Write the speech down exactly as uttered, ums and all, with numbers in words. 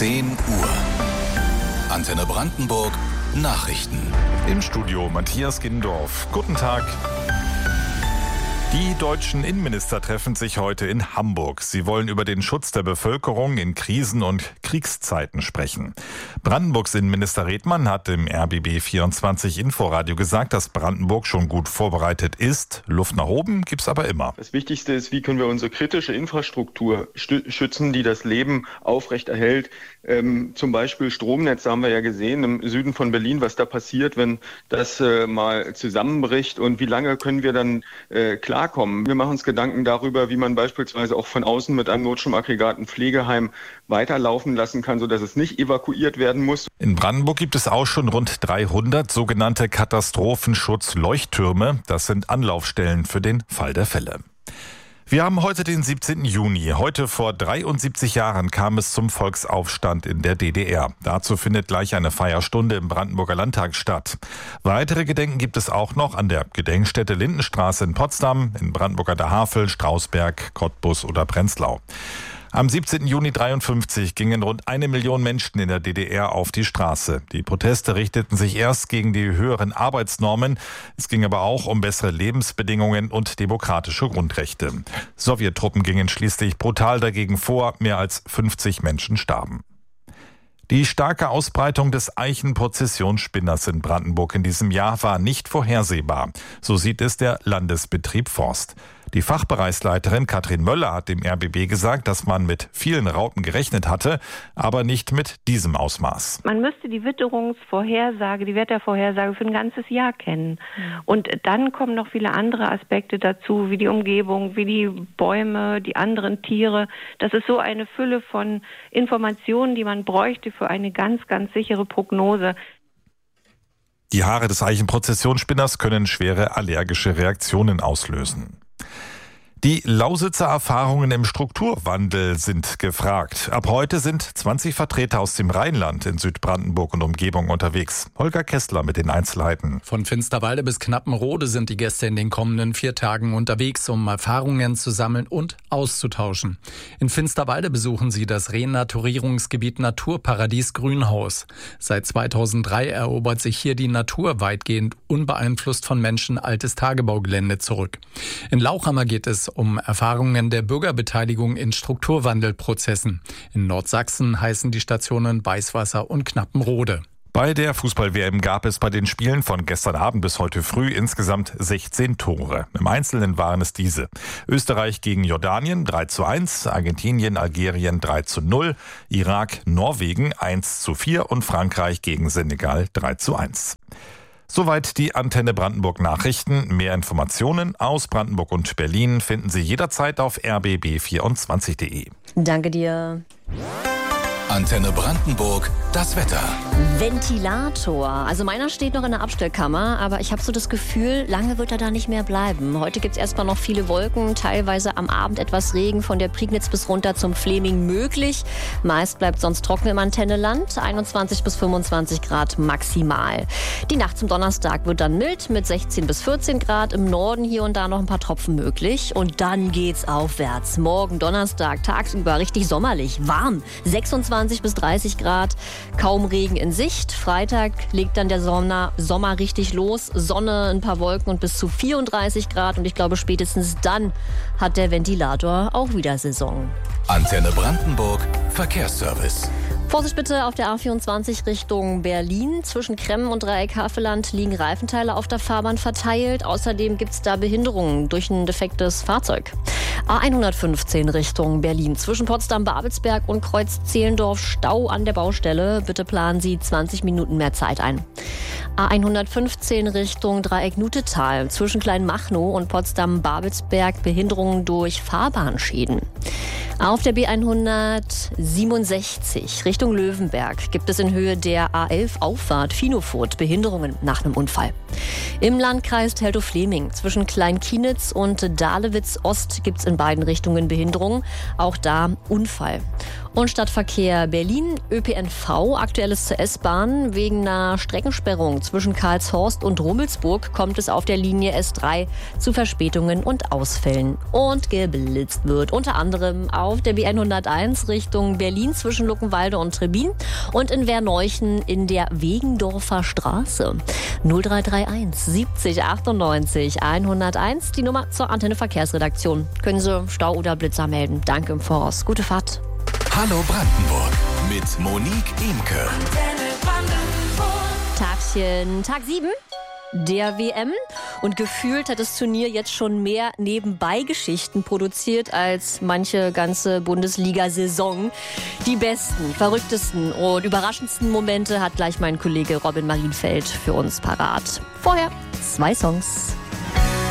zehn Uhr. Antenne Brandenburg Nachrichten. Im Studio Matthias Gindorf. Guten Tag. Die deutschen Innenminister treffen sich heute in Hamburg. Sie wollen über den Schutz der Bevölkerung in Krisen- und Kriegszeiten sprechen. Brandenburgs Innenminister Redmann hat im R B B vierundzwanzig Inforadio gesagt, dass Brandenburg schon gut vorbereitet ist. Luft nach oben gibt's aber immer. Das Wichtigste ist, wie können wir unsere kritische Infrastruktur stü- schützen, die das Leben aufrechterhält. Ähm, zum Beispiel Stromnetze haben wir ja gesehen im Süden von Berlin, was da passiert, wenn das äh, mal zusammenbricht, und wie lange können wir dann äh, klar kommen. Wir machen uns Gedanken darüber, wie man beispielsweise auch von außen mit einem Notstromaggregat ein Pflegeheim weiterlaufen lassen kann, sodass es nicht evakuiert werden muss. In Brandenburg gibt es auch schon rund dreihundert sogenannte Katastrophenschutz-Leuchttürme. Das sind Anlaufstellen für den Fall der Fälle. Wir haben heute den siebzehnten Juni. Heute vor dreiundsiebzig Jahren kam es zum Volksaufstand in der D D R. Dazu findet gleich eine Feierstunde im Brandenburger Landtag statt. Weitere Gedenken gibt es auch noch an der Gedenkstätte Lindenstraße in Potsdam, in Brandenburg an der Havel, Strausberg, Cottbus oder Prenzlau. Am siebzehnten Juni dreiundfünfzig gingen rund eine Million Menschen in der D D R auf die Straße. Die Proteste richteten sich erst gegen die höheren Arbeitsnormen. Es ging aber auch um bessere Lebensbedingungen und demokratische Grundrechte. Sowjettruppen gingen schließlich brutal dagegen vor. Mehr als fünfzig Menschen starben. Die starke Ausbreitung des Eichenprozessionsspinners in Brandenburg in diesem Jahr war nicht vorhersehbar. So sieht es der Landesbetrieb Forst. Die Fachbereichsleiterin Katrin Möller hat dem R B B gesagt, dass man mit vielen Raupen gerechnet hatte, aber nicht mit diesem Ausmaß. Man müsste die Witterungsvorhersage, die Wettervorhersage für ein ganzes Jahr kennen. Und dann kommen noch viele andere Aspekte dazu, wie die Umgebung, wie die Bäume, die anderen Tiere. Das ist so eine Fülle von Informationen, die man bräuchte für eine ganz, ganz sichere Prognose. Die Haare des Eichenprozessionsspinners können schwere allergische Reaktionen auslösen. Die Lausitzer Erfahrungen im Strukturwandel sind gefragt. Ab heute sind zwanzig Vertreter aus dem Rheinland in Südbrandenburg und Umgebung unterwegs. Holger Kessler mit den Einzelheiten. Von Finsterwalde bis Knappenrode sind die Gäste in den kommenden vier Tagen unterwegs, um Erfahrungen zu sammeln und auszutauschen. In Finsterwalde besuchen sie das Renaturierungsgebiet Naturparadies Grünhaus. Seit zweitausenddrei erobert sich hier die Natur weitgehend unbeeinflusst von Menschen altes Tagebaugelände zurück. In Lauchhammer geht es um Erfahrungen der Bürgerbeteiligung in Strukturwandelprozessen. In Nordsachsen heißen die Stationen Weißwasser und Knappenrode. Bei der Fußball-W M gab es bei den Spielen von gestern Abend bis heute früh insgesamt sechzehn Tore. Im Einzelnen waren es diese: Österreich gegen Jordanien drei zu eins, Argentinien, Algerien drei zu null, Irak, Norwegen eins zu vier und Frankreich gegen Senegal drei zu eins. Soweit die Antenne Brandenburg Nachrichten. Mehr Informationen aus Brandenburg und Berlin finden Sie jederzeit auf r b b vierundzwanzig punkt de. Danke dir. Antenne Brandenburg, das Wetter. Ventilator. Also meiner steht noch in der Abstellkammer, aber ich habe so das Gefühl, lange wird er da nicht mehr bleiben. Heute gibt es erstmal noch viele Wolken, teilweise am Abend etwas Regen von der Prignitz bis runter zum Fleming möglich. Meist bleibt sonst trocken im Antenneland, einundzwanzig bis fünfundzwanzig Grad maximal. Die Nacht zum Donnerstag wird dann mild mit sechzehn bis vierzehn Grad, im Norden hier und da noch ein paar Tropfen möglich. Und dann geht's aufwärts. Morgen Donnerstag tagsüber richtig sommerlich, warm, sechsundzwanzig bis dreißig Grad, kaum Regen in Sicht. Freitag legt dann der Sommer, Sommer richtig los. Sonne, ein paar Wolken und bis zu vierunddreißig Grad. Und ich glaube, spätestens dann hat der Ventilator auch wieder Saison. Antenne Brandenburg, Verkehrsservice. Vorsicht bitte auf der A vierundzwanzig Richtung Berlin. Zwischen Kremmen und Dreieck Havelland liegen Reifenteile auf der Fahrbahn verteilt. Außerdem gibt es da Behinderungen durch ein defektes Fahrzeug. A hundertfünfzehn Richtung Berlin. Zwischen Potsdam-Babelsberg und Kreuz-Zehlendorf Stau an der Baustelle. Bitte planen Sie zwanzig Minuten mehr Zeit ein. A hundertfünfzehn Richtung Dreieck Nutetal. Zwischen Kleinmachnow und Potsdam-Babelsberg Behinderungen durch Fahrbahnschäden. Auf der B hundertsiebenundsechzig Richtung Löwenberg gibt es in Höhe der A elf Auffahrt Finofurt Behinderungen nach einem Unfall. Im Landkreis Teltow-Fleming zwischen Kleinkienitz und Dahlewitz-Ost gibt es in beiden Richtungen Behinderungen. Auch da Unfall. Und Stadtverkehr Berlin, Ö P N V, aktuelles zur S-Bahn. Wegen einer Streckensperrung zwischen Karlshorst und Rummelsburg kommt es auf der Linie S drei zu Verspätungen und Ausfällen. Und geblitzt wird unter anderem auch auf der B N hunderteins Richtung Berlin zwischen Luckenwalde und Trebin und in Werneuchen in der Wegendorfer Straße. null drei drei eins siebzig achtundneunzig hunderteins, die Nummer zur Antenne Verkehrsredaktion. Können Sie Stau oder Blitzer melden. Danke im Voraus. Gute Fahrt. Hallo Brandenburg mit Monique Imke. Tagchen, Tag sieben der W M. Und gefühlt hat das Turnier jetzt schon mehr Nebenbei-Geschichten produziert als manche ganze Bundesliga-Saison. Die besten, verrücktesten und überraschendsten Momente hat gleich mein Kollege Robin Marienfeld für uns parat. Vorher zwei Songs.